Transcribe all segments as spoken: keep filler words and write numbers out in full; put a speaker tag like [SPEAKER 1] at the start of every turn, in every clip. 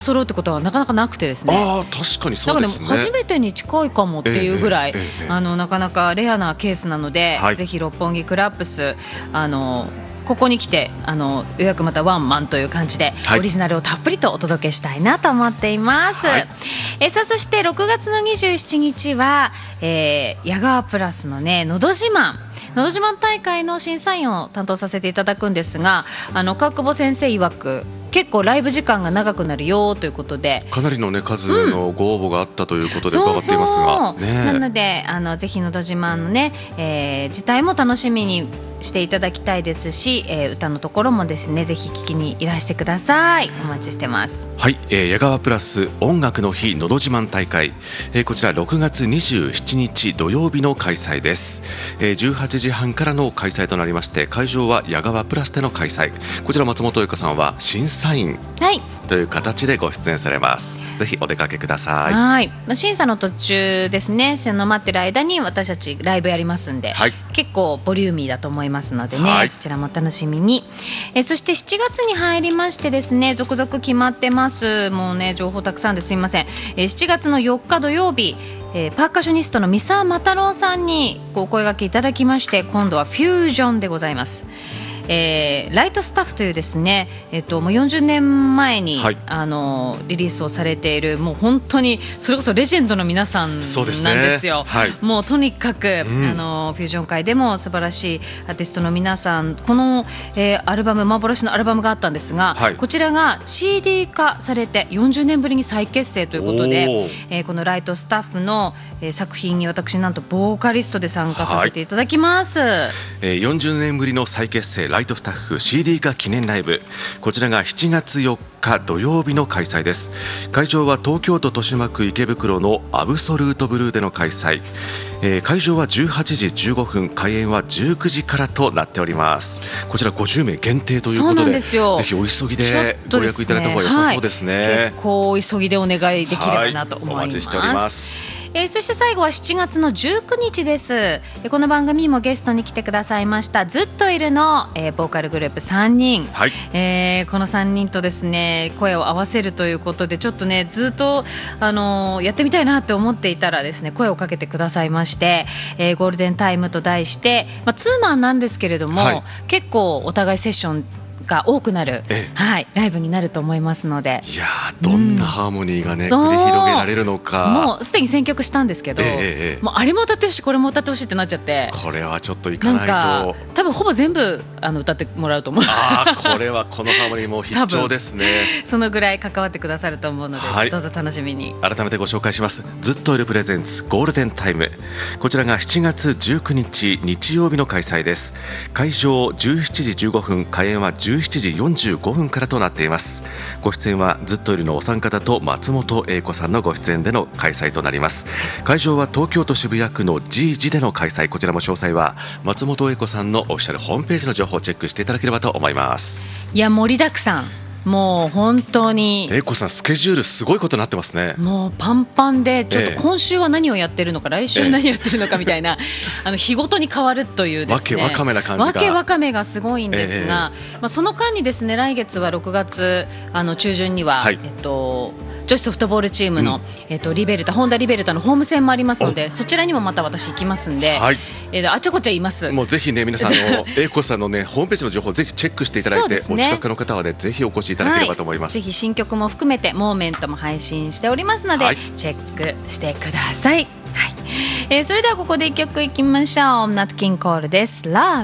[SPEAKER 1] 揃うってことはなかなかなくてですね。
[SPEAKER 2] あ確かにそうですね。
[SPEAKER 1] だから初めてに近いかもっていうぐらい、
[SPEAKER 2] ええええええ、
[SPEAKER 1] あのなかなかレアなケースなので、はい、ぜひ六本木クラップスあのここに来てあの予約またワンマンという感じで、はい、オリジナルをたっぷりとお届けしたいなと思っています、はい、えさあそしてろくがつのにじゅうしちにちは、えー、矢川プラスのねのど自慢のど自慢大会の審査員を担当させていただくんですが、あの川久保先生曰く結構ライブ時間が長くなるよということで、
[SPEAKER 2] かなりの、ね、数のご応募があったということで伺っていますが、
[SPEAKER 1] そうそう、ね、なのであのぜひのど自慢のね、えー、自体も楽しみにしていただきたいですし、えー、歌のところもですねぜひ聞きにいらしてください。お待ちしてます。
[SPEAKER 2] はい、えー、矢川プラス音楽の日のど自慢大会、えー、こちらろくがつにじゅうしちにち土曜日の開催です、えー、じゅうはちじはんからの開催となりまして、会場は矢川プラスでの開催。こちら松本英子さんは審査員という形でご出演されます、はい、ぜひお出かけください。
[SPEAKER 1] はい、審査の途中ですね、その待ってる間に私たちライブやりますんで、はい、結構ボリューミーだと思いますのでね、はい、そちらもお楽しみに。えそしてしちがつに入りましてですね、続々決まってます。もうね情報たくさんですいません。えしちがつのよっか土曜日、えー、パーカッショニストの三沢又太郎さんにお声掛けいただきまして、今度はフュージョンでございます。えー、ライトスタッフというですね、えっと、もうよんじゅうねんまえに、はい、あのリリースをされている、もう本当にそれこそレジェンドの皆さんなんですよ。はい、もうとにかく、うん、あのフュージョン界でも素晴らしいアーティストの皆さん、この、えー、アルバム幻のアルバムがあったんですが、はい、こちらが シーディー 化されてよんじゅうねんぶりに再結成ということで、えー、このライトスタッフの、えー、作品に私なんとボーカリストで参加させていただきます、はい、
[SPEAKER 2] えー、よんじゅうねんぶりの再結成ライトスタッフ シーディー 化記念ライブ、こちらがしちがつよっか土曜日の開催です。会場は東京都豊島区池袋のアブソルートブルーでの開催、えー、会場はじゅうはちじじゅうごふん、開演はじゅうくじからとなっております。こちらごじゅうめい限定ということ で, でぜひお急ぎでご予約いただいた方が良さそうですね。はい、
[SPEAKER 1] 結構急ぎでお願いできればなと思います。はい、お待ちしております。えー、そして最後はしちがつのじゅうくにちです。えー、この番組にもゲストに来てくださいましたずっといるの、えー、ボーカルグループさんにん、はい、えー、このさんにんとですね声を合わせるということで、ちょっとねずっと、あのー、やってみたいなって思っていたらですね声をかけてくださいまして、えー、ゴールデンタイムと題して、まあ、ツーマンなんですけれども、はい、結構お互いセッションが多くなる、はい、ライブになると思いますので、
[SPEAKER 2] いやどんなハーモニーがね、うん、繰り広げられるのか。
[SPEAKER 1] もうすでに選曲したんですけど、えー、もうあれも歌ってほしいこれも歌ってほしいってなっちゃって、
[SPEAKER 2] これはちょっといかないと、
[SPEAKER 1] なんか多分ほぼ全部あの歌ってもらうと思う。
[SPEAKER 2] あこれはこのハーモニーも必聴ですね。
[SPEAKER 1] そのぐらい関わってくださると思うので、はい、どうぞ楽しみに。
[SPEAKER 2] 改めてご紹介します。ずっといるプレゼンツゴールデンタイム、こちらがしちがつじゅうくにち日曜日の開催です。会場じゅうしちじじゅうごふん、開演はじゅうしちじよんじゅうごふんからとなっています。ご出演はずっといるのお三方と松本英子さんのご出演での開催となります。会場は東京都渋谷区の ジージ での開催。こちらも詳細は松本英子さんのオフィシャルホームページの情報をチェックしていただければと思います。
[SPEAKER 1] いや盛りだくさん、もう本当に
[SPEAKER 2] 英子さんスケジュールすごいことになってますね。
[SPEAKER 1] もうパンパンで、ちょっと今週は何をやってるのか、ええ、来週は何やってるのかみたいな、ええ、あの日ごとに変わるというですね、
[SPEAKER 2] わけわかめな感じが
[SPEAKER 1] わけわかめがすごいんですが、ええ、まあ、その間にですね来月はろくがつあの中旬には、はい、えっと女子ソフトボールチームの、うん、えっと、リベルタホンダリベルタのホーム戦もありますので、そちらにもまた私行きますんで、はい、えー、あちゃこちゃいます。
[SPEAKER 2] もうぜひね皆さんの英子さんのねホームページの情報をぜひチェックしていただいて、ね、お近くの方はねぜひお越しいただければと思います。
[SPEAKER 1] はい、ぜひ新曲も含めてモーメントも配信しておりますので、はい、チェックしてください。はい、えー、それではここでいっきょくいきましょう。ナットキンコールです。 Love。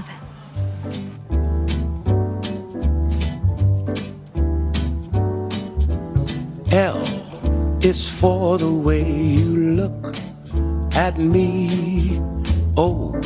[SPEAKER 3] L is for the way you look at me. O